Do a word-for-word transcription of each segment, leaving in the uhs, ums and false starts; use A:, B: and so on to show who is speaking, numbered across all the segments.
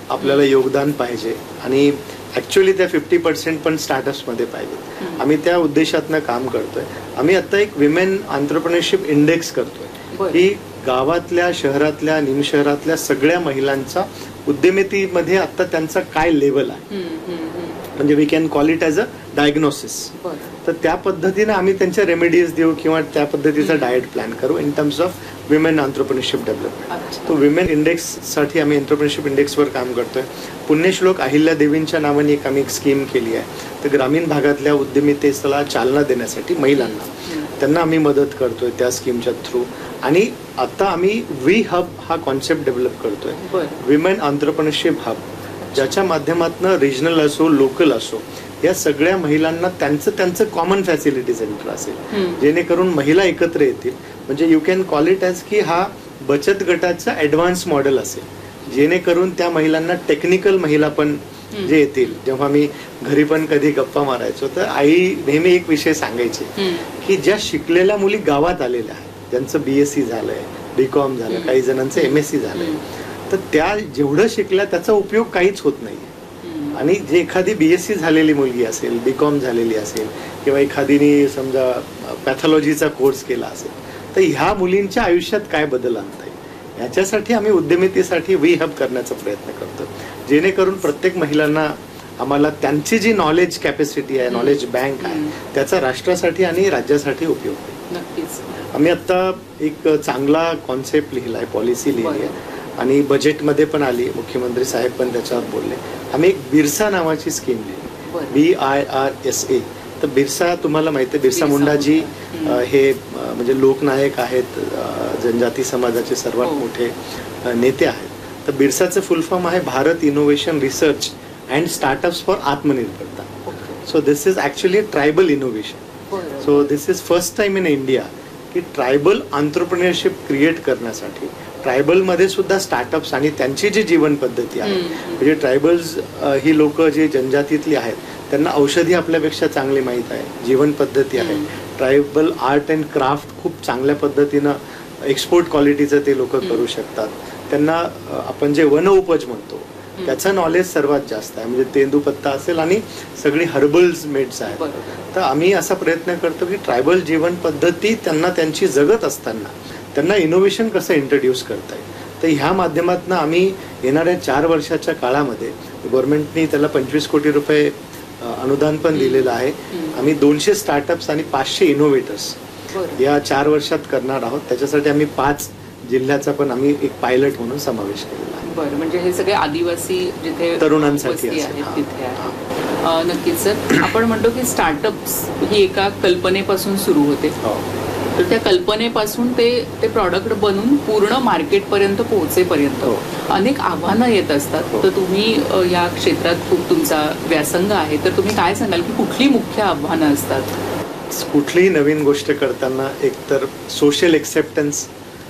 A: आपल्याला योगदान पाहिजे आणि ऍक्च्युअली त्या फिफ्टी पर्सेंट पण स्टार्टअप्समध्ये पाहिजेत. आम्ही त्या उद्देशातनं काम करतोय. आम्ही आता एक विमेन एंटरप्रेन्योरशिप इंडेक्स करतोय की गावातल्या, शहरातल्या, निमशहरातल्या सगळ्या महिलांचा उद्यमितेमध्ये आता त्यांचा काय लेवल आहे, म्हणजे we can call it as a diagnosis. तर त्या पद्धतीने आम्ही त्यांच्या रेमेडीज देऊ किंवा त्या पद्धतीचा डाएट प्लॅन करू in terms of women entrepreneurship development. तो विमेन इंडेक्ससाठी आम्ही एंटरप्रेन्योरशिप इंडेक्सवर काम करतोय. पुण्यश्लोक अहिल्या देवींच्या नावाने एक आम्ही एक स्कीम केली आहे. तर ग्रामीण भागातल्या उद्यमितेला चालना देण्यासाठी महिलांना त्यांना आम्ही मदत करतोय त्या स्कीमच्या थ्रू. आणि आता आम्ही वी हब हा कॉन्सेप्ट डेव्हलप करतोय, विमेन एंटरप्रेन्योरशिप हब, ज्याच्या माध्यमातून रिजनल असो, लोकल असो, या सगळ्या महिलांना त्यांचं त्यांचं कॉमन फॅसिलिटी सेंटर असेल, जेणेकरून महिला एकत्र येतील. म्हणजे you can call it as की हा बचत गटाचा ऍडव्हान्स मॉडेल असेल, जेणेकरून त्या महिलांना टेक्निकल महिला पण जे येतील. जेव्हा मी घरी पण कधी गप्पा मारायचो तर आई नेहमी एक विषय सांगायची की ज्या शिकलेल्या मुली गावात आलेल्या आहेत, ज्यांचं बीएससी झालंय, बीकॉम झालं, काही जणांचं एमएससी झालंय, तर त्या जेवढं शिकल्या त्याचा उपयोग काहीच होत नाही. आणि जे एखादी बीएससी झालेली मुलगी असेल, बीकॉम झालेली असेल किंवा एखादीने समजा पॅथॉलॉजीचा कोर्स केला असेल, तर ह्या मुलींच्या आयुष्यात काय बदल आणता येईल याच्यासाठी आम्ही उद्यमितेसाठी वी हब करण्याचा प्रयत्न करतो, जेणेकरून प्रत्येक महिलांना आम्हाला त्यांची जी नॉलेज कॅपॅसिटी आहे, नॉलेज बँक आहे, त्याचा राष्ट्रासाठी आणि राज्यासाठी उपयोग होईल.
B: नक्कीच.
A: आम्ही आता एक चांगला कॉन्सेप्ट लिहिला आहे, पॉलिसी लिहिली आहे आणि बजेटमध्ये पण आली, मुख्यमंत्री साहेब पण त्याच्यावर बोलले. आम्ही एक बिरसा नावाची स्कीम लिहिली, B I R S A. तर बिरसा तुम्हाला माहिती आहे, बिरसा मुंडाजी हे म्हणजे लोकनायक आहेत, जनजाती समाजाचे सर्वात मोठे नेते आहेत. तर बिरसाचं फुल फॉर्म आहे Bharat innovation research and startups for आत्मनिर्भरता. So this is actually tribal innovation. So this is first time in India की ट्रायबल एंटरप्रेन्योरशिप क्रिएट करण्यासाठी ट्रायबलमध्ये सुद्धा स्टार्टअप्स आणि त्यांची जी जीवन पद्धती आहे, म्हणजे ट्रायबल्स ही लोक जी जनजातीतली आहेत त्यांना औषधी आपल्यापेक्षा चांगली माहीत आहे, जीवन पद्धती आहे. ट्रायबल आर्ट अँड क्राफ्ट खूप चांगल्या पद्धतीनं एक्सपोर्ट क्वालिटीचं ते लोक करू शकतात. त्यांना आपण जे वन उपज म्हणतो त्याचं नॉलेज सर्वात जास्त आहे, म्हणजे तेंदूपत्ता असेल आणि सगळी हर्बल्स मेड्स आहेत. तर आम्ही असा प्रयत्न करतो की ट्रायबल जीवन पद्धती त्यांना त्यांची जगत असताना त्यांना इनोव्हेशन कसं इंट्रोड्यूस करता येईल. तर ह्या माध्यमातून आम्ही येणाऱ्या चार वर्षाच्या काळामध्ये गव्हर्नमेंटनी त्याला पंचवीस कोटी रुपये अनुदान पण दिलेलं आहे. आम्ही दोनशे स्टार्टअप्स आणि पाचशे इनोव्हेटर्स या चार वर्षात करणार आहोत. त्याच्यासाठी आम्ही पाच जिल्ह्याचा पण आम्ही एक पायलट म्हणून समावेश केलेला आहे.
B: बरं, म्हणजे हे सगळे आदिवासी जिथे
A: तरुणांसाठी
B: आहेत तिथे आहे. नक्कीच सर, आपण म्हणतो की स्टार्टअप्स ही एका कल्पनेपासून सुरू होते, तर त्या कल्पनेपासून ते ते प्रॉडक्ट बनून पूर्ण मार्केटपर्यंत पोहोचेपर्यंत अनेक आव्हानं येत असतात. तर तुम्ही या क्षेत्रात खूप तुमचा व्यासंग आहे, तर तुम्ही काय सांगाल की कुठली मुख्य आव्हानं असतात?
A: कुठलीही नवीन गोष्ट करताना एकतर सोशल एक्सेप्टन्स,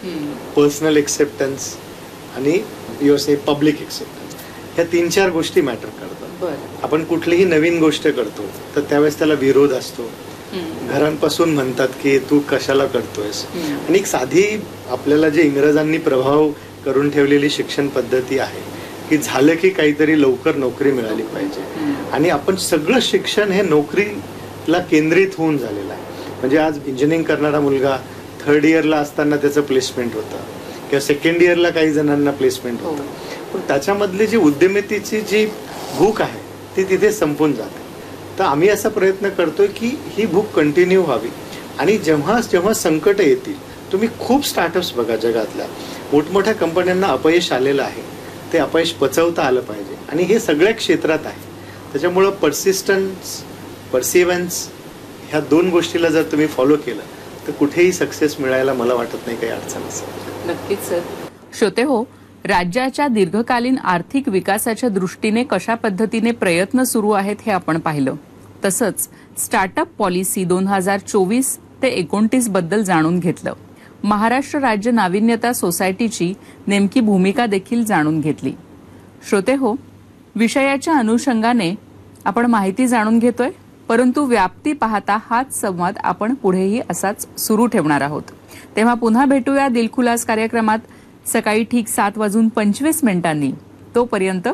A: पर्सनल एक्सेप्टन्स आणि युअसे पब्लिक एक्सेप्टन्स, ह्या तीन चार गोष्टी मॅटर करतात. आपण कुठलीही नवीन गोष्ट करतो तर त्यावेळेस त्याला विरोध असतो, घरांपासून म्हणतात की तू कशाला करतोयस. आणि एक साधी आपल्याला जे इंग्रजांनी प्रभाव करून ठेवलेली शिक्षण पद्धती आहे की झालं की काहीतरी लवकर नोकरी मिळाली पाहिजे, आणि आपण सगळं शिक्षण हे नोकरीला केंद्रित होऊन झालेलं आहे. म्हणजे आज इंजिनिअरिंग करणारा मुलगा थर्ड इयरला असताना त्याचं प्लेसमेंट होतं किंवा सेकंड इयरला काही जणांना प्लेसमेंट होतं, पण त्याच्यामधली जी उद्यमितेची जी भूक आहे ती तिथे संपून जाते. तर आम्ही असा प्रयत्न करतोय की ही भूक कंटिन्यू व्हावी. आणि जेव्हा जेव्हा संकट येतील, तुम्ही खूप स्टार्टअप्स बघा जगातल्या, मोठमोठ्या कंपन्यांना अपयश आलेलं आहे, ते अपयश पचवता आलं पाहिजे, आणि हे सगळ्या क्षेत्रात आहे. त्याच्यामुळं पर्सिस्टन्स, पर्सिव्हन्स ह्या दोन गोष्टीला जर तुम्ही फॉलो केलं तर कुठेही सक्सेस मिळायला मला वाटत नाही काही अडचण असेल.
B: नक्कीच सर. श्रोते हो, राज्याच्या दीर्घकालीन आर्थिक विकासाच्या दृष्टीने कशा पद्धतीने प्रयत्न सुरू आहेत हे आपण पाहिलं. तसंच स्टार्टअप पॉलिसी दोन हजार चोवीस ते एकोणतीस बद्दल जाणून घेतलं. महाराष्ट्र राज्य नाविन्यता सोसायटीची नेमकी भूमिका देखील जाणून घेतली. श्रोते हो, विषयाच्या अनुषंगाने आपण माहिती जाणून घेतोय, परंतु व्याप्ती पाहता हाच संवाद आपण पुढेही असाच सुरू ठेवणार आहोत. तेव्हा पुन्हा भेटूया दिलखुलास कार्यक्रमात सकाळी ठीक सात वाजून पंचवीस मिनिटांनी. तोपर्यंत